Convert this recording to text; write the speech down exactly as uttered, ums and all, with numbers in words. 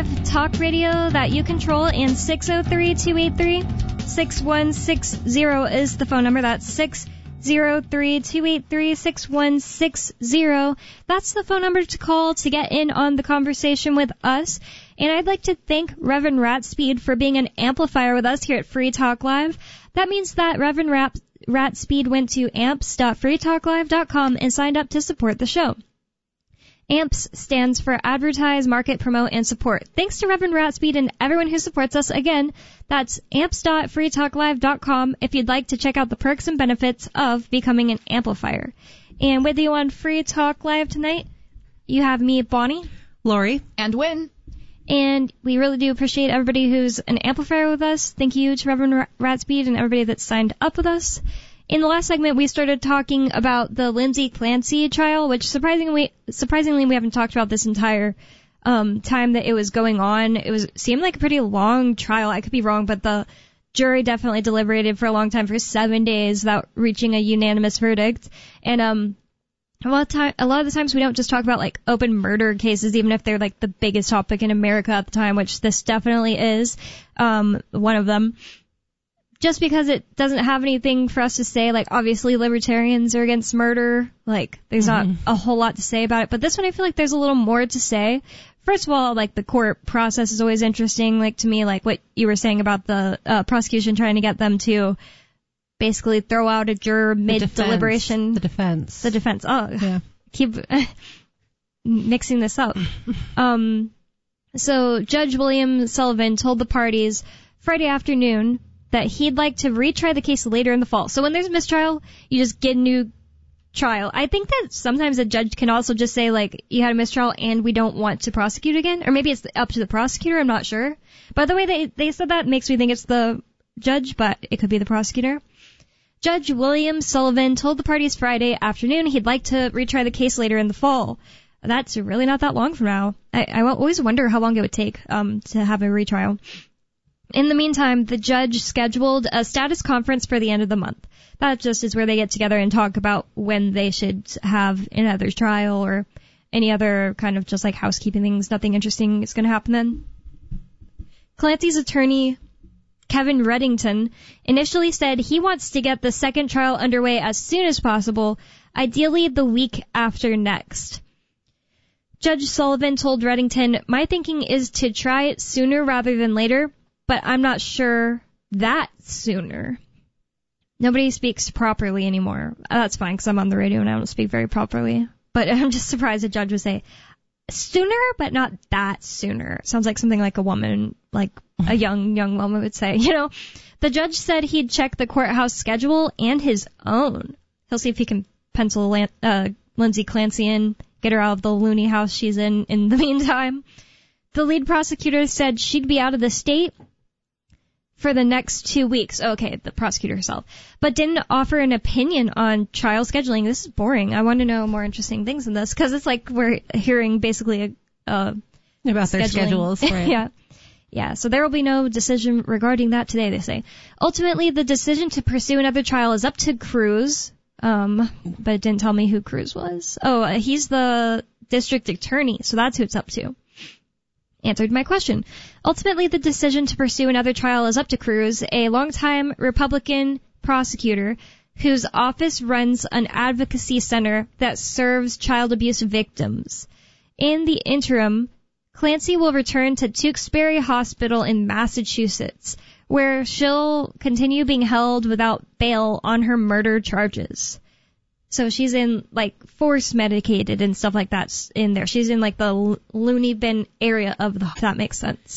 Live talk radio that you control, and six oh three, two eight three, six one six zero is the phone number. That's six oh three, two eight three, six one six zero. That's the phone number to call to get in on the conversation with us. And I'd like to thank Reverend Ratspeed for being an amplifier with us here at Free Talk Live. That means that Reverend Rat- Ratspeed went to amps dot free talk live dot com and signed up to support the show. AMPS stands for Advertise, Market, Promote, and Support. Thanks to Reverend Ratspeed and everyone who supports us. Again, that's amps dot free talk live dot com if you'd like to check out the perks and benefits of becoming an amplifier. And with you on Free Talk Live tonight, you have me, Bonnie, Lori, and Wynn. And we really do appreciate everybody who's an amplifier with us. Thank you to Reverend Ratspeed and everybody that signed up with us. In the last segment, we started talking about the Lindsay Clancy trial, which surprisingly, surprisingly, we haven't talked about this entire um, time that it was going on. It was seemed like a pretty long trial. I could be wrong, but the jury definitely deliberated for a long time, for seven days, without reaching a unanimous verdict. And um, a lot of time, a lot of the times, we don't just talk about like open murder cases, even if they're like the biggest topic in America at the time, which this definitely is um, one of them. Just because it doesn't have anything for us to say, like, obviously libertarians are against murder, like, there's mm-hmm. not a whole lot to say about it. But this one, I feel like there's a little more to say. First of all, like, the court process is always interesting, like, to me, like what you were saying about the uh, prosecution trying to get them to basically throw out a juror mid-deliberation. The defense. The defense. Oh, yeah. Keep mixing this up. um, so Judge William Sullivan told the parties Friday afternoon that he'd like to retry the case later in the fall. So when there's a mistrial, you just get a new trial. I think that sometimes a judge can also just say, like, you had a mistrial and we don't want to prosecute again. Or maybe it's up to the prosecutor, I'm not sure. By the way they, they said that makes me think it's the judge, but it could be the prosecutor. Judge William Sullivan told the parties Friday afternoon he'd like to retry the case later in the fall. That's really not that long from now. I, I always wonder how long it would take um, to have a retrial. In the meantime, the judge scheduled a status conference for the end of the month. That just is where they get together and talk about when they should have another trial or any other kind of just like housekeeping things. Nothing interesting is going to happen then. Clancy's attorney, Kevin Reddington, initially said he wants to get the second trial underway as soon as possible, ideally the week after next. Judge Sullivan told Reddington, "My thinking is to try it sooner rather than later, but I'm not sure that sooner." Nobody speaks properly anymore. That's fine, because I'm on the radio and I don't speak very properly. But I'm just surprised a judge would say, sooner, but not that sooner. Sounds like something like a woman, like a young, young woman would say. You know, the judge said he'd check the courthouse schedule and his own. He'll see if he can pencil Lan- uh, Lindsay Clancy in, get her out of the loony house she's in in the meantime. The lead prosecutor said she'd be out of the state for the next two weeks. Okay, the prosecutor herself. But didn't offer an opinion on trial scheduling. This is boring. I want to know more interesting things than this, because it's like we're hearing basically a, uh, about their scheduling. schedules, right? Yeah. Yeah, so there will be no decision regarding that today, they say. Ultimately, the decision to pursue another trial is up to Cruz, um, but it didn't tell me who Cruz was. Oh, uh, he's the district attorney, so that's who it's up to. Answered my question. Ultimately, the decision to pursue another trial is up to Cruz, a longtime Republican prosecutor whose office runs an advocacy center that serves child abuse victims. In the interim, Clancy will return to Tewksbury Hospital in Massachusetts, where she'll continue being held without bail on her murder charges. So she's in, like, force medicated and stuff like that in there. She's in, like, the loony bin area of the, if that makes sense.